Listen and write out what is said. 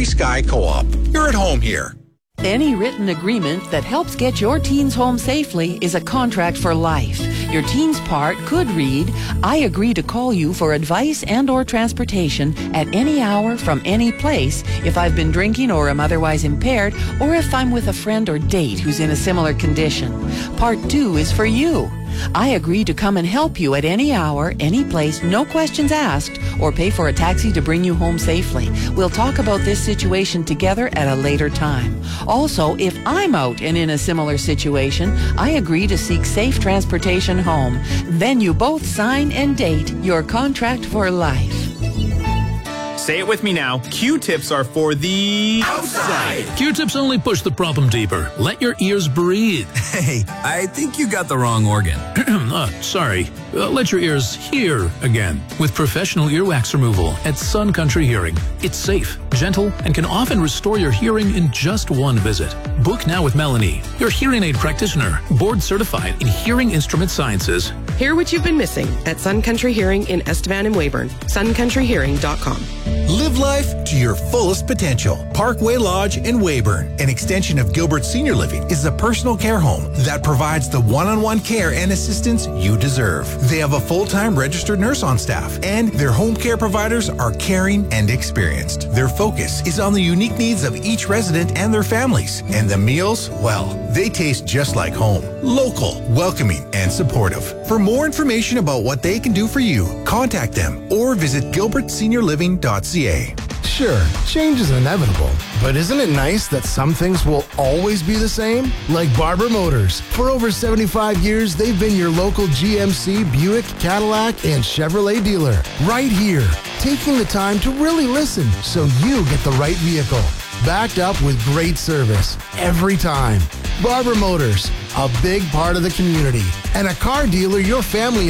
Prairie Sky Co-op. You're at home here. Any written agreement that helps get your teens home safely is a contract for life. Your teen's part could read, I agree to call you for advice and or transportation at any hour from any place if I've been drinking or am otherwise impaired, or if I'm with a friend or date who's in a similar condition. Part 2 is for you. I agree to come and help you at any hour, any place, no questions asked, or pay for a taxi to bring you home safely. We'll talk about this situation together at a later time. Also, if I'm out and in a similar situation, I agree to seek safe transportation home. Then you both sign and date your contract for life. Say it with me now. Q-tips are for the outside. Q-tips only push the problem deeper. Let your ears breathe. Hey, I think you got the wrong organ. Sorry. Let your ears hear again with professional earwax removal at Sun Country Hearing. It's safe, gentle, and can often restore your hearing in just one visit. Book now with Melanie, your hearing aid practitioner, board certified in hearing instrument sciences. Hear what you've been missing at Sun Country Hearing in Estevan and Weyburn. suncountryhearing.com. Live life to your fullest potential. Parkway Lodge in Weyburn, an extension of Gilbert Senior Living, is a personal care home that provides the one-on-one care and assistance you deserve. They have a full-time registered nurse on staff, and their home care providers are caring and experienced. Their focus is on the unique needs of each resident and their families. And the meals, well, they taste just like home. Local, welcoming, and supportive. For more information about what they can do for you, contact them or visit gilbertseniorliving.ca. Sure, change is inevitable, but isn't it nice that some things will always be the same? Like Barber Motors. For over 75 years, they've been your local GMC, Buick, Cadillac, and Chevrolet dealer. Right here, taking the time to really listen so you get the right vehicle. Backed up with great service every time. Barber Motors, a big part of the community, and a car dealer your family